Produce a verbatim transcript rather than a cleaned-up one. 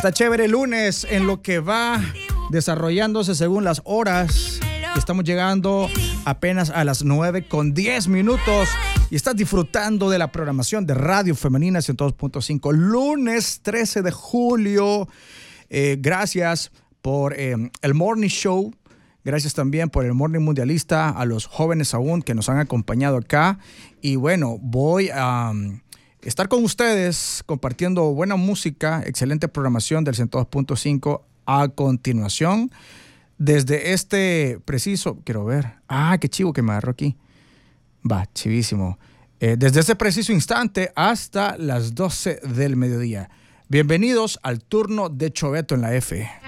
Está chévere el lunes en lo que va desarrollándose según las horas. Estamos llegando apenas a las nueve con diez minutos y estás disfrutando de la programación de Radio Femenina ciento dos punto cinco. Lunes trece de julio. Eh, gracias por eh, el Morning Show. Gracias también por el Morning Mundialista, a los jóvenes aún que nos han acompañado acá. Y bueno, voy a um, estar con ustedes compartiendo buena música, excelente programación del ciento dos punto cinco a continuación. Desde este preciso, quiero ver, ah, qué chivo que me agarró aquí. Va, chivísimo. Eh, desde ese preciso instante hasta las doce del mediodía. Bienvenidos al turno de Choveto en la F.